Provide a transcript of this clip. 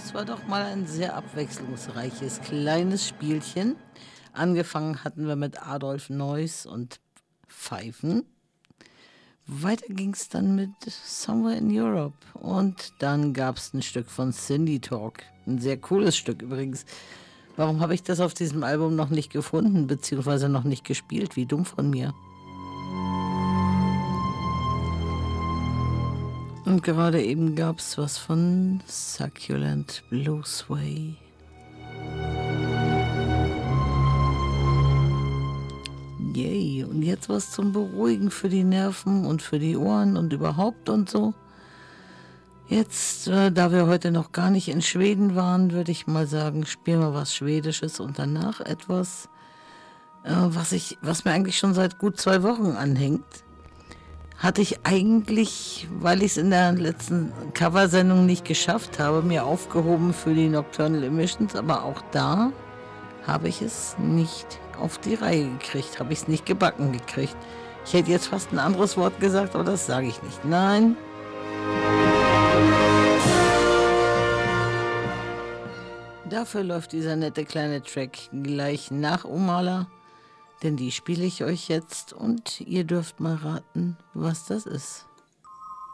Das war doch mal ein sehr abwechslungsreiches kleines Spielchen. Angefangen hatten wir mit Adolf Nois und Pfeifen. Weiter ging's dann mit Somewhere in Europe. Und dann gab's ein Stück von Cindy Talk. Ein sehr cooles Stück übrigens. Warum habe ich das auf diesem Album noch nicht gefunden, beziehungsweise noch nicht gespielt? Wie dumm von mir. Und gerade eben gab's was von Succulent Blue Sway. Yay, und jetzt was zum Beruhigen für die Nerven und für die Ohren und überhaupt und so. Jetzt, da wir heute noch gar nicht in Schweden waren, würde ich mal sagen, spielen wir was Schwedisches und danach etwas, was mir eigentlich schon seit gut 2 Wochen anhängt. Hatte ich eigentlich, weil ich es in der letzten Coversendung nicht geschafft habe, mir aufgehoben für die Nocturnal Emissions, aber auch da habe ich es nicht auf die Reihe gekriegt, habe ich es nicht gebacken gekriegt. Ich hätte jetzt fast ein anderes Wort gesagt, aber das sage ich nicht. Nein. Dafür läuft dieser nette kleine Track gleich nach Omala, denn die spiele ich euch jetzt und ihr dürft mal raten, was das ist.